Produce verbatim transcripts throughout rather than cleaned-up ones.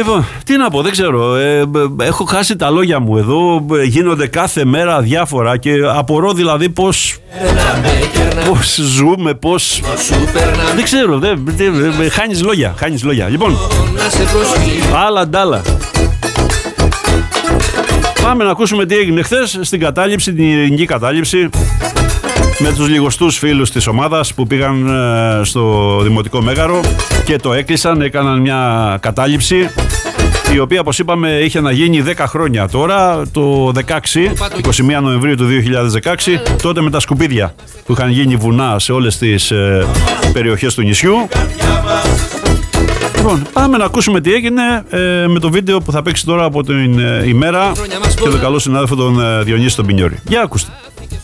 Λοιπόν, τι να πω, δεν ξέρω. Ε, έχω χάσει τα λόγια μου εδώ. Γίνονται κάθε μέρα διάφορα και απορώ δηλαδή πώς, πώς ζούμε, πώς. Δεν ξέρω. Δεν, δεν, χάνεις λόγια. Χάνεις λόγια. Λοιπόν, άλλα ντάλα. Πάμε να ακούσουμε τι έγινε χθες στην κατάληψη, την ειρηνική κατάληψη, με τους λιγοστούς φίλους της ομάδας που πήγαν στο Δημοτικό Μέγαρο και το έκλεισαν, έκαναν μια κατάληψη η οποία, όπως είπαμε, είχε να γίνει δέκα χρόνια τώρα, το δεκαέξι, είκοσι μία Νοεμβρίου του δύο χιλιάδες δεκαέξι, τότε με τα σκουπίδια που είχαν γίνει βουνά σε όλες τις ε, περιοχές του νησιού. Λοιπόν, πάμε να ακούσουμε τι έγινε ε, με το βίντεο που θα παίξει τώρα από την ε, ημέρα και τον καλό συνάδελφο τον ε, Διονύση τον Πινιώρη. Για ακούστε.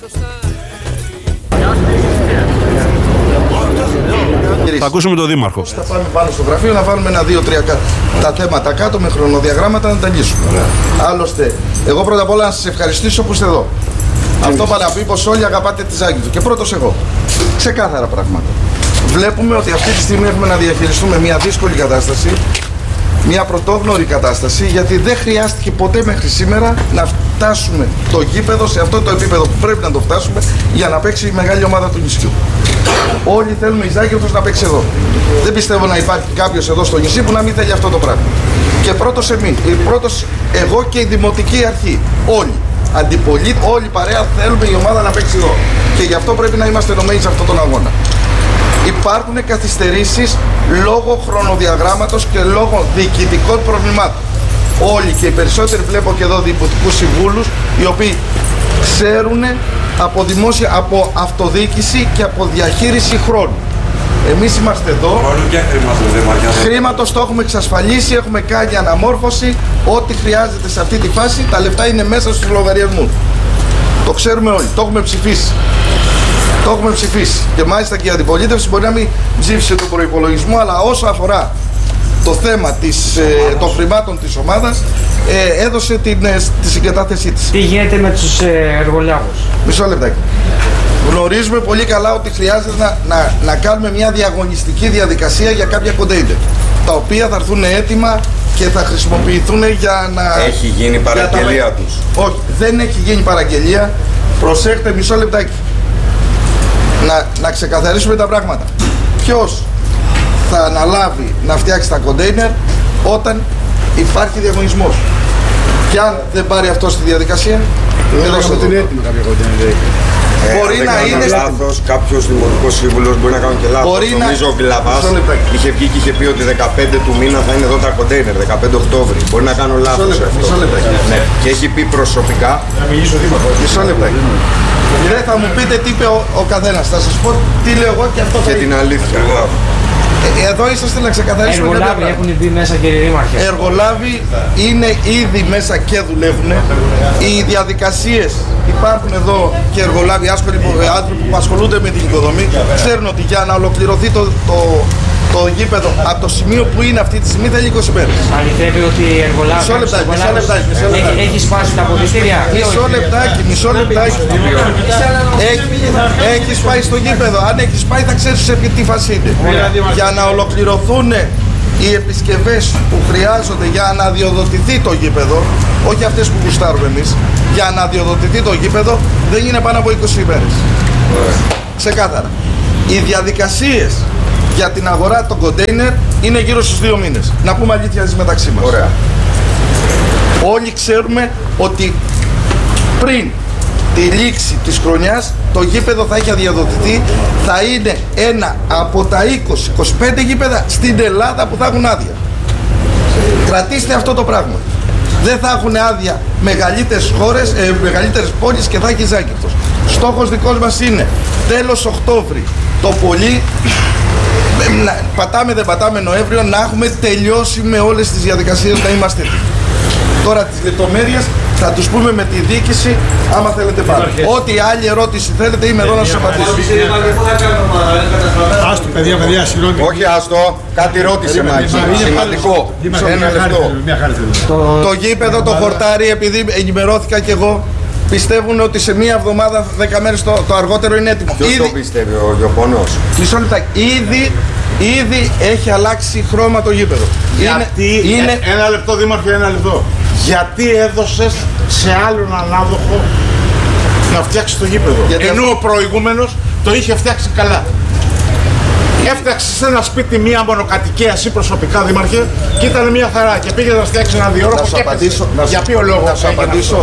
Θα ακούσουμε τον Δήμαρχο. Θα πάμε πάνω στο γραφείο να βάλουμε ένα, δύο, τρία τα θέματα κάτω με χρονοδιαγράμματα να τα λύσουμε. Άλλωστε, εγώ πρώτα απ' όλα να σας ευχαριστήσω που είστε εδώ. Αυτό παραπεί πως όλοι αγαπάτε τη Ζάκυνθο. Και πρώτος εγώ. Ξεκάθαρα πράγματα. Βλέπουμε ότι αυτή τη στιγμή έχουμε να διαχειριστούμε μια δύσκολη κατάσταση, μια πρωτόγνωρη κατάσταση, γιατί δεν χρειάστηκε ποτέ μέχρι σήμερα να φτάσουμε το γήπεδο σε αυτό το επίπεδο που πρέπει να το φτάσουμε για να παίξει η μεγάλη ομάδα του νησιού. Όλοι θέλουμε η Ζάκυνθος να παίξει εδώ. Δεν πιστεύω να υπάρχει κάποιος εδώ στο νησί που να μην θέλει αυτό το πράγμα. Και πρώτος εμείς, πρώτος εγώ και η Δημοτική Αρχή. Όλοι. Αντιπολίτες, όλη παρέα θέλουμε η ομάδα να παίξει εδώ. Και γι' αυτό πρέπει να είμαστε ενωμένοι σε αυτόν τον αγώνα. Υπάρχουν καθυστερήσεις λόγω χρονοδιαγράμματος και λόγω διοικητικών προβλημάτων. Όλοι και οι περισσότεροι βλέπω και εδώ δημοτικούς συμβούλους, οι οποίοι ξέρουν από δημόσια, από αυτοδιοίκηση και από διαχείριση χρόνου. Εμείς είμαστε εδώ. Χρήματος το έχουμε εξασφαλίσει, έχουμε κάνει αναμόρφωση. Ό,τι χρειάζεται σε αυτή τη φάση, τα λεφτά είναι μέσα στους λογαριασμούς. Το ξέρουμε όλοι, το έχουμε ψηφίσει. Το έχουμε ψηφίσει. Και μάλιστα και η αντιπολίτευση μπορεί να μην ψήφισε τον προϋπολογισμό, αλλά όσο αφορά το θέμα της, ε, των χρημάτων της ομάδας, ε, έδωσε την, ε, τη συγκατάθεσή της. Τι γίνεται με τους ε, εργολάβους? Μισό λεπτάκι. Γνωρίζουμε πολύ καλά ότι χρειάζεται να, να, να κάνουμε μια διαγωνιστική διαδικασία για κάποια κοντέιντερ, τα οποία θα έρθουν έτοιμα και θα χρησιμοποιηθούν για να... Έχει γίνει παραγγελία τα... τους? Όχι, δεν έχει γίνει παραγγελία. Προσέχτε, μισό λεπτάκι. Να, να ξεκαθαρίσουμε τα πράγματα. Ποιος θα αναλάβει να φτιάξει τα κοντέινερ όταν υπάρχει διαγωνισμός? Και αν δεν πάρει αυτό στη διαδικασία, εδώ σε την έτοιμη κάποια κοντέινερ. Ε, μπορεί να είναι λάθος, κάποιος δημοτικός σύμβουλος μπορεί να κάνει και λάθος. Μπορεί Νομίζω να... ο Βιλαβάς είχε βγει και είχε πει ότι δεκαπέντε του μήνα θα είναι εδώ τα κοντέινερ, δεκαπέντε Οκτώβρη. Μπορεί να κάνω λάθος αυτό. Μισό λεπτάκι. Ναι. Και έχει πει προσωπικά. Να μιλήσω δήμαρχο. Μισό λεπτάκι. Δεν θα μου πείτε τι είπε ο, ο καθένας. Θα σας πω τι λέω εγώ και αυτό και θα την αλήθεια. Ε, εδώ είσαστε να ξεκαθαρίσουμε. Εργολάβοι έχουν μπει μέσα, κύριε Δήμαρχε. Εργολάβοι είναι ήδη μέσα και δουλεύουν. Οι διαδικασίες υπάρχουν εδώ και εργολάβοι, άσχολοι άνθρωποι που ασχολούνται με την οικοδομή, ξέρουν ότι για να ολοκληρωθεί το, το, το γήπεδο από το σημείο που είναι αυτή τη στιγμή θέλει είκοσι μέρες. Αληθεύει ότι οι εργολάβοι. Μισό λεπτάκι, μισό λεπτάκι. Έχει, έχει σπάσει τα αποδυτήρια. Μισό λεπτάκι, μισό λεπτάκι. Έχει πάει στο γήπεδο. Αν έχει πάει, θα ξέρει σε τι φάση είναι. Για να ολοκληρωθούν οι επισκευές που χρειάζονται για να αδειοδοτηθεί το γήπεδο, όχι αυτές που γουστάρουμε εμείς, για να αδειοδοτηθεί το γήπεδο δεν είναι πάνω από είκοσι ημέρες. Ξεκάθαρα. Οι διαδικασίες για την αγορά των κοντέινερ είναι γύρω στους δύο μήνες. Να πούμε αλήθεια μεταξύ μας. Ωραία. Όλοι ξέρουμε ότι πριν τη λήξη της χρονιάς το γήπεδο θα έχει αδειοδοτηθεί, θα είναι ένα από τα είκοσι με είκοσι πέντε γήπεδα στην Ελλάδα που θα έχουν άδεια. Κρατήστε αυτό το πράγμα. Δεν θα έχουν άδεια μεγαλύτερες χώρες, ε, μεγαλύτερες πόλεις και θα έχει Ζάκυνθος. Στόχος δικός μας είναι τέλος Οκτώβρη το πολύ, πατάμε δεν πατάμε Νοέμβριο, να έχουμε τελειώσει με όλες τις διαδικασίες, να είμαστε έτοιμοι. Τώρα τις λεπτομέρειες θα τους πούμε με τη διοίκηση, άμα θέλετε πάνω. Ό,τι άλλη ερώτηση θέλετε είμαι εδώ να σας απαντήσω. Άστο παιδιά, παιδιά, συγγνώμη. Όχι άστο, κάτι ρώτησε Μάκη, σημαντικό. Ένα λεπτό. Το γήπεδο, το χορτάρι, επειδή ενημερώθηκα κι εγώ, πιστεύουν ότι σε μία εβδομάδα, δέκα μέρες το, το αργότερο είναι έτοιμο. Ποιος ήδη... το πιστεύει, ο Γιωπονός? Μισό λεπτάκι. Ήδη Ήδη έχει αλλάξει χρώμα το γήπεδο. Γιατί, είναι, είναι... Ε, ένα λεπτό Δήμαρχε, ένα λεπτό. Γιατί έδωσες σε άλλον ανάδοχο να φτιάξει το γήπεδο, γιατί ενώ ο προηγούμενος το είχε φτιάξει καλά. Έφτιαξε σε ένα σπίτι μία μονοκατοικία εσύ προσωπικά, Δήμαρχε, και ήταν μια χαρά. Και πήγε να φτιάξει ένα διόρροπο και έπαιξε. Για ποιο λόγο? Να σου απαντήσω.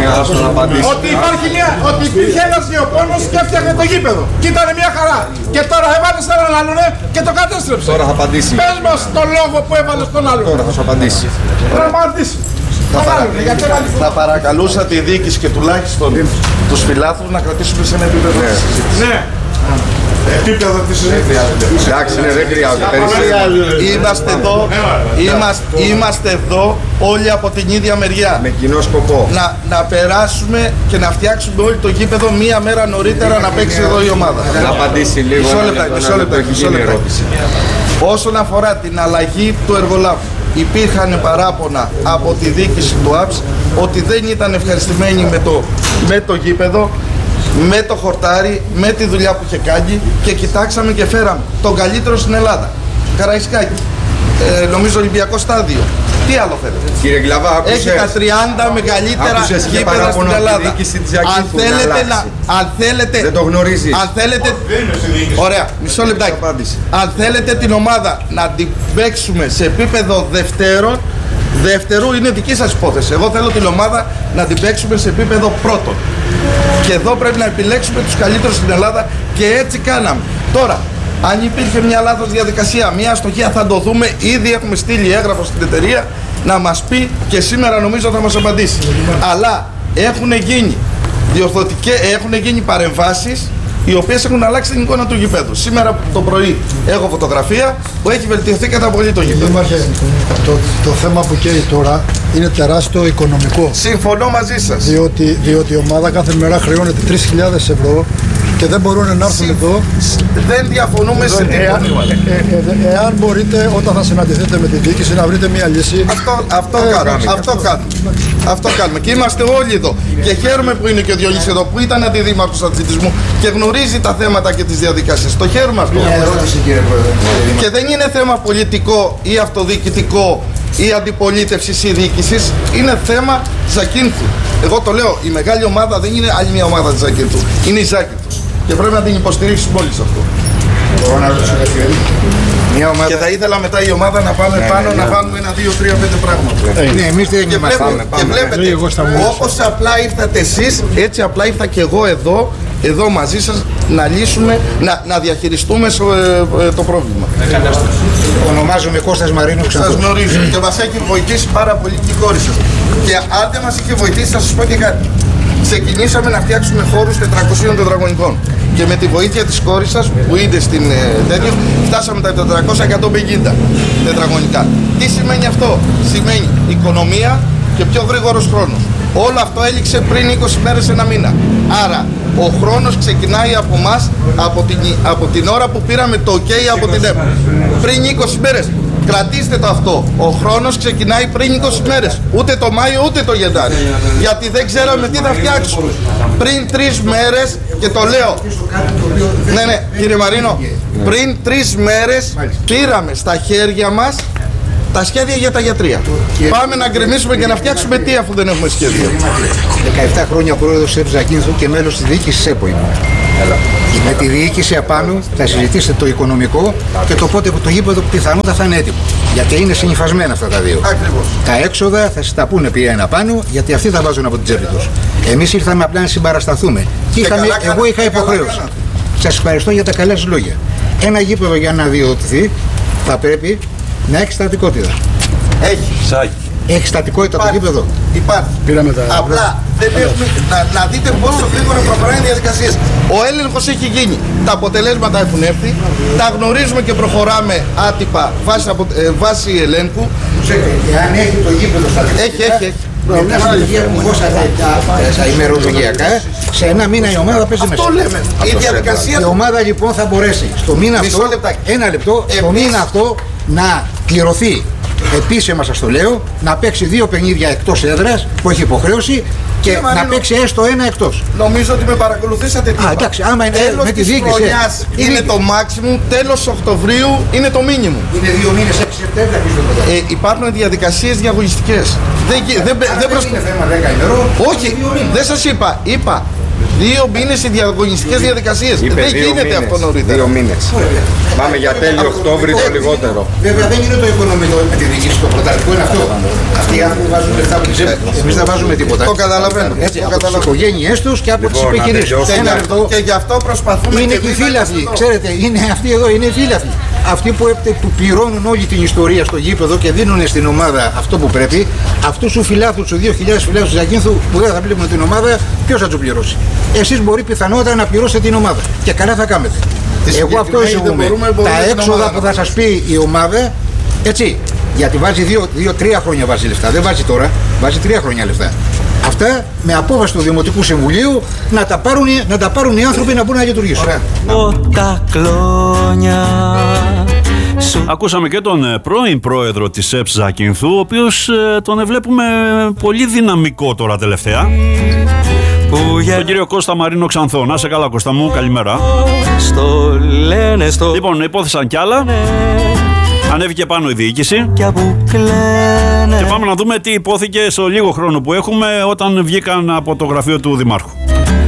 Ότι υπάρχει μια, ότι υπήρχε ένας γεωπόνος και έφτιαχνε το γήπεδο. Και ήταν μια χαρά. Και τώρα έβαλες έναν άλλον και το κατέστρεψε. Τώρα θα απαντήσει. Πες μας τον λόγο που έβαλες τον άλλον. Τώρα θα σου απαντήσει. Τώρα απαντήσει. Θα, παρα... θα παρακαλούσα τη διοίκηση και τουλάχιστον τους φιλάθλους να κρατήσουμε σε ένα επίπεδο της συζήτησης. Ναι. Επίπεδο της συζήτησης. Εντάξει, ναι, δεν χρειάζεται. Είμαστε εδώ, είμαστε, είμαστε εδώ όλοι από την ίδια μεριά. Με κοινό σκοπό. Να, να περάσουμε και να φτιάξουμε όλο το γήπεδο μία μέρα νωρίτερα να παίξει εδώ η ομάδα. Να απαντήσει λίγο. Μισό λεπτά, μισό λεπτά, μισό λεπτά. Όσον αφορά την αλλαγή του εργολάβου, υπήρχαν παράπονα από τη διοίκηση του ΑΠΣ ότι δεν ήταν ευχαριστημένοι με το, με το γήπεδο, με το χορτάρι, με τη δουλειά που είχε κάνει και κοιτάξαμε και φέραμε τον καλύτερο στην Ελλάδα. Καραϊσκάκη, ε, νομίζω Ολυμπιακό στάδιο. Τι άλλο θέλετε? Κύριε Γκλαβά, άκουσες. Έχει τα τριάντα μεγαλύτερα γήπεδα στην Ελλάδα. Αν θέλετε να... Αν θέλετε... Δεν το γνωρίζεις. Αν θέλετε... Ωραία, μισό λεπτάκι. Αν θέλετε την ομάδα να την παίξουμε σε επίπεδο δευτέρων, δεύτερου είναι δική σας υπόθεση. Εγώ θέλω την ομάδα να την παίξουμε σε επίπεδο πρώτον. Και εδώ πρέπει να επιλέξουμε τους καλύτερους στην Ελλάδα και έτσι κάναμε. Τώρα, αν υπήρχε μια λάθος διαδικασία, μια αστοχία, θα το δούμε. Ήδη έχουμε στείλει έγγραφο στην εταιρεία να μας πει και σήμερα νομίζω θα μας απαντήσει. Αλλά έχουν γίνει διορθωτικές, έχουν γίνει παρεμβάσεις οι οποίες έχουν αλλάξει την εικόνα του γηπέδου. Σήμερα το πρωί έχω φωτογραφία που έχει βελτιωθεί κατά πολύ το γήπεδο. Δήμαρχε, το, το θέμα που καίει τώρα είναι τεράστιο οικονομικό. Συμφωνώ μαζί σας. Διότι, διότι η ομάδα κάθε μέρα χρεώνεται τρεις χιλιάδες ευρώ και δεν μπορούν να έρθουν εδώ. Δεν διαφωνούμε σε τίποτα. Εάν, ε, ε, ε, εάν μπορείτε όταν θα συναντηθείτε με τη διοίκηση να βρείτε μια λύση. Αυτό, αυτό, ε, κάνουμε, αυτό κάνουμε. Αυτό κάνουμε. Και είμαστε όλοι εδώ. Και χαίρομαι που είναι και ο Διονύσης εδώ, που ήταν αντιδήμαρχος αθλητισμού και γνωρίζει τα θέματα και τις διαδικασίες. Το χαίρομαι αυτό. Μια ερώτηση, κύριε Πρόεδρε. Και δεν είναι θέμα πολιτικό ή αυτοδιοικητικό ή αντιπολίτευσης ή διοίκησης. Είναι θέμα Ζακίνθου. Εγώ το λέω, η μεγάλη ομάδα δεν είναι άλλη μια ομάδα της Ζακίνθου. Είναι η Ζάκυνθου. Και πρέπει να την υποστηρίξουμε όλοι σε αυτό. Μια ομάδα... Και θα ήθελα μετά η ομάδα να πάμε ναι, πάνω ναι, ναι. να βάλουμε ένα, δύο, τρία, πέντε πράγματα. Ναι, εμείς δεν και βλέπετε, πάμε, πάμε. Και βλέπετε όπως απλά ήρθατε εσείς, έτσι απλά ήρθα και εγώ εδώ, εδώ μαζί σας να λύσουμε, να, να διαχειριστούμε σο, ε, ε, το πρόβλημα. Ονομάζομαι Κώστας Μαρίνος. Σας γνωρίζω και μας έχει βοηθήσει πάρα πολύ και η κόρη σας. Και αν δεν μας είχε βοηθήσει θα σας πω και κάτι. Ξεκινήσαμε να φτιάξουμε χώρους τετρακοσίων τετραγωνικών. Και με τη βοήθεια της κόρης σας που είναι στην ε, τέτοιο, φτάσαμε τα τετρακόσια εκατόν πενήντα τετραγωνικά. Τι σημαίνει αυτό? Σημαίνει οικονομία και πιο γρήγορος χρόνος. Όλο αυτό έληξε πριν είκοσι μέρες, ένα μήνα. Άρα ο χρόνος ξεκινάει από εμάς από την, από την ώρα που πήραμε το OK από την ΕΠ. Πριν είκοσι μέρες. Κρατήστε το αυτό. Ο χρόνος ξεκινάει πριν είκοσι μέρες. Ούτε το Μάιο ούτε το Γενάρη. Γιατί δεν ξέραμε τι θα φτιάξουμε. Πριν τρεις μέρες, και το λέω. Ναι, ναι, κύριε Μαρίνο. Πριν τρεις μέρες πήραμε στα χέρια μας τα σχέδια για τα γιατρία. Πάμε να γκρεμίσουμε και να φτιάξουμε τι αφού δεν έχουμε σχέδια. δεκαεπτά χρόνια πρόεδρος ΕΠ Ζακίνθου και μέλος της διοίκησης ΕΠΟ ήμουν. Με τη διοίκηση απάνω θα συζητήσετε το οικονομικό και το πότε το γήπεδο πιθανότατα θα είναι έτοιμο. Γιατί είναι συνυφασμένα αυτά τα δύο. Ακριβώς. Τα έξοδα θα σας τα πούνε ποια είναι απάνω, γιατί αυτοί θα βάζουν από την τσέπη τους. Εμείς ήρθαμε απλά να συμπαρασταθούμε. Και, και είχαμε, καλά, εγώ είχα υποχρέωση. Σας ευχαριστώ για τα καλά σας λόγια. Ένα γήπεδο για να διοδοτηθεί θα πρέπει να έχει στατικότητα. Έχει. Σάκη. Έχει στατικότητα το γήπεδο. Υπάρχει. Πήραμε τα... Απλά δεν έχουμε, να, να δείτε πόσο γρήγορα προχωράνε οι διαδικασίες. Ο έλεγχος έχει γίνει. Τα αποτελέσματα έχουν έρθει. Τα γνωρίζουμε και προχωράμε άτυπα βάσει, απο, ε, βάσει ελέγχου. Εάν έχει το γήπεδο στατικότητα. Έχει, έχει. έχει. Μετά στα ημερολογιακά, σε ένα μήνα η ομάδα παίζει μέσα. Αυτό λέμε. Η διαδικασία... Η ομάδα λοιπόν θα μπορέσει στο μήνα αυτό, ένα λεπτό, στο μήνα αυτό να πληρωθεί επίσημα σας το λέω, να παίξει δύο παιχνίδια εκτός έδρας που έχει υποχρέωση και Κύριε να Μαρίνο, παίξει έστω ένα εκτός. Νομίζω ότι με παρακολουθήσατε τι. Α, εντάξει, άμα είναι τέλος με τη της διοίκηση. χρονιάς Η είναι διοίκηση. το maximum, τέλος Οκτωβρίου είναι το minimum. Είναι δύο μήνες, έξι Σεπτέμβρια πίσω το Ε, υπάρχουν διαδικασίες διαγωνιστικές. Δεν, γι- δεν, δεν, δεν δεν προσ- είναι θέμα δέκα ημερών. Όχι, δεν σας είπα. Είπα δύο μήνες οι διαγωνιστικές διαδικασίες. Είπε Δεν δύο γίνεται μήνες, αυτό νωρίτερα. Δύο μήνες. Πάμε για τέλειο Οκτώβρη το λιγότερο. Βέβαια δεν είναι το οικονομικό με τη διοίκηση, το πρωταρχικό είναι αυτό. Αυτοί οι άνθρωποι βάζουν λεφτά από τις τσέπες. Εμείς δεν βάζουμε τίποτα. Το καταλαβαίνω. Έτσι, Το από τις καταλαβαίνω. οικογένειες τους και από τις Λοιπόν, να επιχειρήσεις. τελειώσουμε. Ένα Και- λεπτό. Και γι' αυτό προσπαθούμε. Είναι και και οι εμείς να φύλαθλοι, είμαστε εδώ. ξέρετε, είναι αυτοί εδώ, είναι οι φύλαθλοι. Αυτοί που, έπτε- που πληρώνουν όλη την ιστορία στο γήπεδο και δίνουν στην ομάδα αυτό που πρέπει, αυτούς τους φιλάθλους, τους δύο χιλιάδες φιλάθλους του Ζακίνθου που δεν θα βλέπουν την ομάδα, ποιος θα τους πληρώσει? Εσείς μπορεί πιθανότατα να πληρώσετε την ομάδα και καλά θα κάνετε. Τη Εγώ αυτό συγκεκριμένη δεν εισηγούμαι. μπορούμε, μπορούμε Τα την έξοδα ομάδα που να θα σας πει η ομάδα, έτσι, γιατί βάζει δύο, δύο, τρία χρόνια βάζει λεφτά, δεν βάζει τώρα, βάζει τρία χρόνια λεφτά. Αυτά με απόφαση του Δημοτικού Συμβουλίου να τα πάρουν, να τα πάρουν οι άνθρωποι να μπορούν να λειτουργήσουν. Ωραία. Τα κλόνια σου. Ακούσαμε και τον ε, πρώην πρόεδρο της ΕΠΣ Ζακίνθου, ο οποίος ε, τον βλέπουμε πολύ δυναμικό τώρα τελευταία. Που για Τον κύριο Κώστα Μαρίνο Ξανθό. Να σε καλά, Κώστα μου, καλημέρα. στο λένε στο Λοιπόν, υπόθεσαν κι άλλα. Ανέβηκε πάνω η διοίκηση. κι που κλαίνε. Και πάμε να δούμε τι υπόθηκε στο λίγο χρόνο που έχουμε όταν βγήκαν από το γραφείο του Δημάρχου.